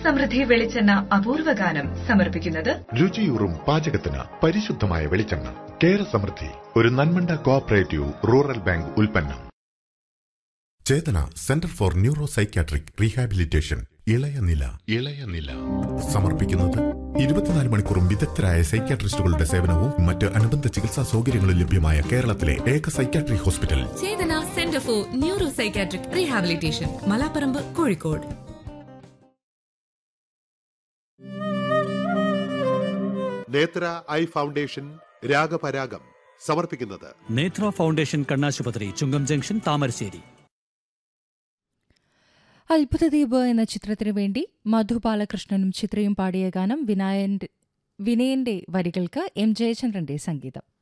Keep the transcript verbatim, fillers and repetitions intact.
സമൃദ്ധി വെളിച്ചെണ്ണ അപൂർവ ഗാനം സമർപ്പിക്കുന്നത് രുചിയൂറും പാചകത്തിന് പരിശുദ്ധമായ വെളിച്ചെണ്ണ. കേര സമൃദ്ധി, ഒരു നന്മണ്ട കോഓപ്പറേറ്റീവ് റൂറൽ ബാങ്ക് ഉൽപ്പന്നം. ചേതന centre for neuro psychiatric rehabilitation ഇളയനില ഇളയനില സമർപ്പിക്കുന്നത് ഇരുപത്തിനാല് മണിക്കൂറും വിദഗ്ധരായ സൈക്യാട്രിസ്റ്റുകളുടെ സേവനവും മറ്റ് അനുബന്ധ ചികിത്സാ സൗകര്യങ്ങളും ലഭ്യമായ കേരളത്തിലെ ഏക psychiatric hospital. Chetana centre for neuro psychiatric rehabilitation, Malaparamba, Kozhikode. നേത്ര ഐ ഫൗണ്ടേഷൻ രാഗപരാഗം സമർപ്പിക്കുന്നത് നേത്ര ഫൗണ്ടേഷൻ കണ്ണാശുപത്രി, ചുങ്കം ജംഗ്ഷൻ, താമരശ്ശേരി. അത്ഭുതദ്വീപ് എന്ന ചിത്രത്തിനു വേണ്ടി മധു ബാലകൃഷ്ണനും ചിത്രയും പാടിയ ഗാനം വിനായന്റെ വിനയന്റെ വരികൾക്ക് എം ജയചന്ദ്രന്റെ സംഗീതം.